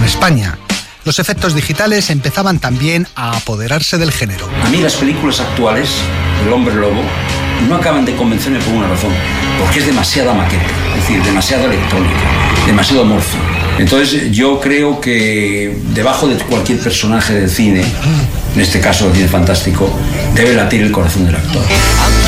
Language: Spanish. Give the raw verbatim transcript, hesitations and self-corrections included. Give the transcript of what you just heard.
España. Los efectos digitales empezaban también a apoderarse del género. A mí las películas actuales del Hombre Lobo no acaban de convencerme por una razón, porque es demasiada maqueta, es decir, demasiada electrónica, demasiado amorfo. Entonces yo creo que debajo de cualquier personaje del cine, en este caso del cine fantástico, debe latir el corazón del actor.